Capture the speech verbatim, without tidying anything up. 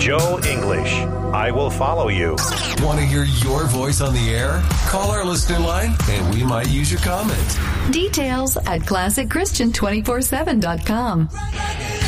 Joe English. I will follow you. Want to hear your voice on the air? Call our listener line and we might use your comment. Details at classic christian two four seven dot com.